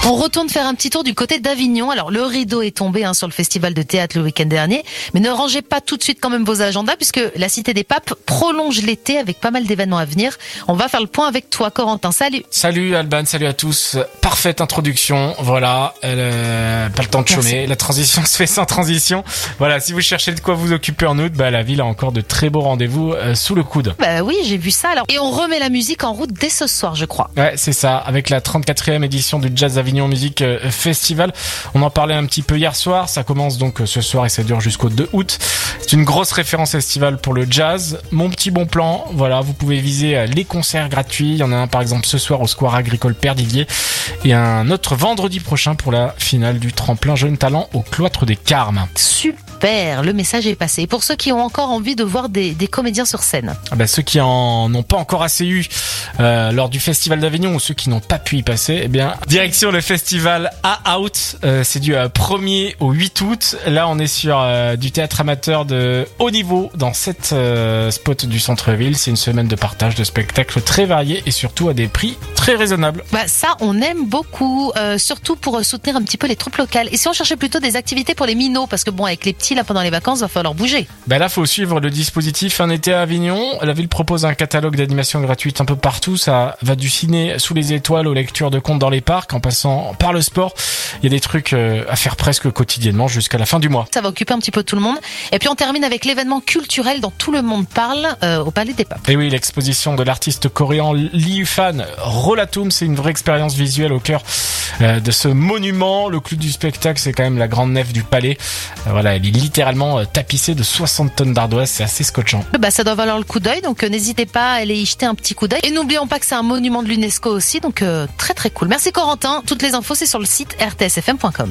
On retourne faire un petit tour du côté d'Avignon. Alors le rideau est tombé sur le festival de théâtre le week-end dernier, mais ne rangez pas tout de suite quand même vos agendas puisque la Cité des Papes prolonge l'été avec pas mal d'événements à venir. On va faire le point avec toi Corentin, salut. Salut Alban, salut à tous. Parfaite introduction, voilà, pas le temps de chômer. Merci. La transition se fait sans transition. Voilà, si vous cherchez de quoi vous occuper en août, la ville a encore de très beaux rendez-vous sous le coude. Oui, j'ai vu ça alors. Et on remet la musique en route dès ce soir, je crois. Ouais, c'est ça, avec la 34e édition du Jazz Avignon Music Festival. On en parlait un petit peu hier soir, ça commence donc ce soir et ça dure jusqu'au 2 août. C'est une grosse référence estivale pour le jazz. Mon petit bon plan, voilà, vous pouvez viser les concerts gratuits. Il y en a un par exemple ce soir au Square Agricole Perdiguier et un autre vendredi prochain pour la finale du tremplin Jeunes Talents au Cloître des Carmes. Super, le message est passé. Et pour ceux qui ont encore envie de voir des comédiens sur scène, ceux qui en ont pas encore assez eu lors du Festival d'Avignon ou ceux qui n'ont pas pu y passer, direction le festival A Out, c'est du 1er au 8 août. Là on est sur du théâtre amateur de haut niveau dans 7 spots du centre-ville. C'est une semaine de partage de spectacles très variés et surtout à des prix très raisonnables. Ça on aime beaucoup, surtout pour soutenir un petit peu les troupes locales. Et si on cherchait plutôt des activités pour les minots, parce que avec les petits là pendant les vacances va falloir bouger. Là faut suivre le dispositif Un été à Avignon. La ville propose un catalogue d'animation gratuite un peu partout. Ça va du ciné sous les étoiles aux lectures de contes dans les parcs en passant par le sport. Il y a des trucs à faire presque quotidiennement jusqu'à la fin du mois. Ça va occuper un petit peu tout le monde. Et puis on termine avec l'événement culturel dont tout le monde parle au Palais des Papes. Et oui, l'exposition de l'artiste coréen Lee Ufan Rollatum, c'est une vraie expérience visuelle au cœur de ce monument. Le clou du spectacle, c'est quand même la grande nef du palais. Elle est littéralement tapissée de 60 tonnes d'ardoise, c'est assez scotchant. Ça doit valoir le coup d'œil, donc n'hésitez pas à aller y jeter un petit coup d'œil. Et n'oublions pas que c'est un monument de l'UNESCO aussi, donc très très cool. Merci Corentin, toutes les infos c'est sur le site rtsfm.com.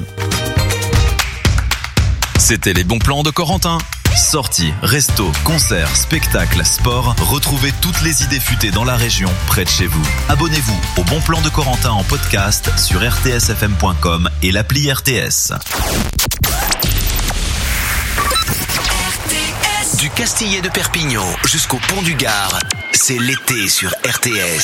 C'était les bons plans de Corentin. Sorties, restos, concerts, spectacles, sport, retrouvez toutes les idées futées dans la région, près de chez vous. Abonnez-vous au Bon Plan de Corentin en podcast sur rtsfm.com et l'appli RTS. Du Castillet de Perpignan jusqu'au Pont du Gard, c'est l'été sur RTS.